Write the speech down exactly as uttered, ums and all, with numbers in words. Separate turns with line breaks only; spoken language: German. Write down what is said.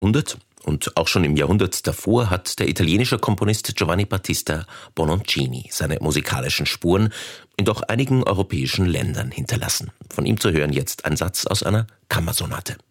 Jahrhundert und auch schon im Jahrhundert davor hat der italienische Komponist Giovanni Battista Bononcini seine musikalischen Spuren in doch einigen europäischen Ländern hinterlassen. Von ihm zu hören jetzt ein Satz aus einer Kammersonate.